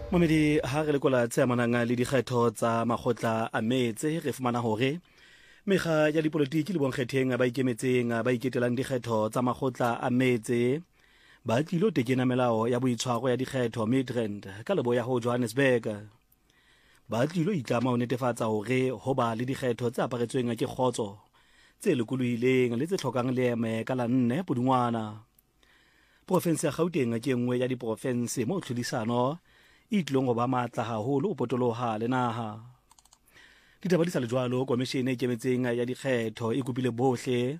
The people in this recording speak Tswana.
Momedi ha re lekola tse amanang le dikgetho tsa makgotla a metse re fumana hore mekga ya dipolotiki le bonkgetheng ba ikemetseng ba iketelang dikgetho tsa makgotla a metse ba tlilo tekena melao ya boitshwaro ya dikgetho Midrand ka leboya ho Johannesburg. Ba tlilo itlama ho netefatsa hore ho ba le dikgetho tse aparetsweng ke kgotso tse lokolohileng le tse hlokang leeme ka la 4 Pudungwana. Profensi ya Gauteng ke nngwe ya diprofensi mo tlhodisano itlong go ba matla haholo o potoloha le naha. Ditaba di sa le jwalo, komishene e ikemetseng ya dikgetho e kopile bohle